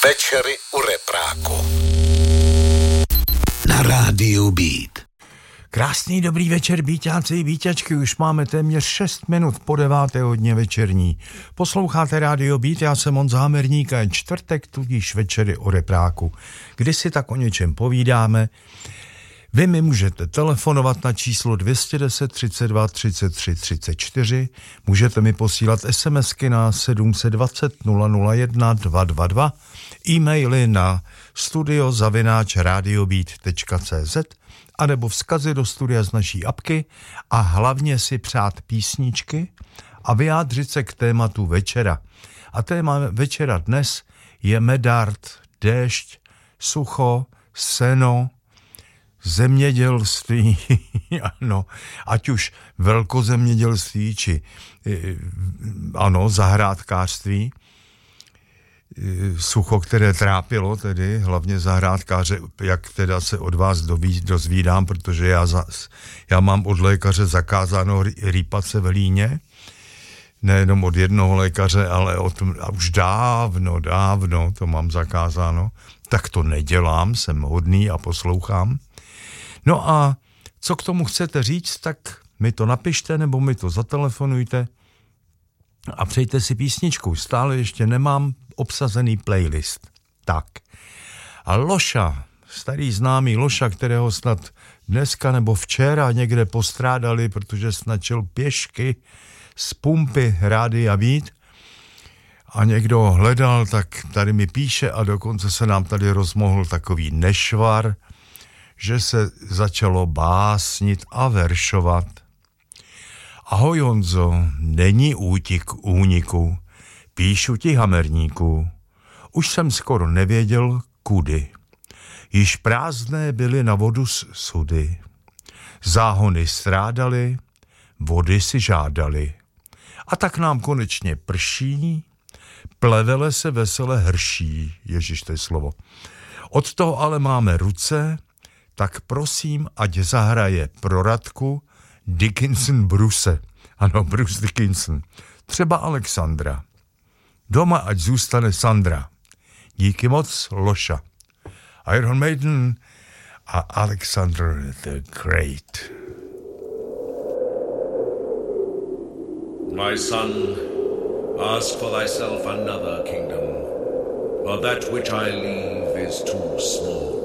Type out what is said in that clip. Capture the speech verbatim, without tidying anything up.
Večery u repráku na rádiu Beat. Krásný dobrý večer, Bíťáci i Bíťačky, už máme téměř šest minut po deváté hodně večerní. Posloucháte rádio Beat, já jsem Honza Hamerník a je čtvrtek, tudíž večery o repráku, kdy si tak o něčem povídáme. Vy mi můžete telefonovat na číslo dvě deset, třicet dva, třicet tři, třicet čtyři, můžete mi posílat SMSky na sedm set dvacet, nula nula jedna, dva dva dva, e-maily na studio zavináč radiobeat tečka cé zet anebo vzkazy do studia z naší apky a hlavně si přát písničky a vyjádřit se k tématu večera. A téma večera dnes je medard, déšť, sucho, seno, zemědělství, ano, ať už velkozemědělství, či ano, zahrádkářství, sucho, které trápilo tedy, hlavně zahrádkáře, jak teda se od vás doví, dozvídám, protože já, za, já mám od lékaře zakázáno rýpat se v hlíně, nejenom od jednoho lékaře, ale od, a už dávno, dávno to mám zakázáno, tak to nedělám, jsem hodný a poslouchám. No a co k tomu chcete říct, tak mi to napište nebo mi to zatelefonujte a přejte si písničku. Stále ještě nemám obsazený playlist. Tak. A Loša, starý známý Loša, kterého snad dneska nebo včera někde postrádali, protože snačil pěšky z pumpy Rádia Beat a někdo hledal, tak tady mi píše a dokonce se nám tady rozmohl takový nešvar, že se začalo básnit a veršovat. Ahoj Honzo, není útik úniku, píšu ti Hamerníku. Už jsem skoro nevěděl, kudy. Již prázdné byly na vodu sudy. Záhony strádali, vody si žádali. A tak nám konečně prší, plevele se vesele hrší. Ježiš, to je slovo. Od toho ale máme ruce, tak prosím, ať zahraje pro Radku Dickinson Bruce. Ano, Bruce Dickinson. Třeba Alexandra. Doma ať zůstane Sandra. Díky moc, Loša. Iron Maiden a Alexander the Great. My son, ask for thyself another kingdom, for that which I leave is too small.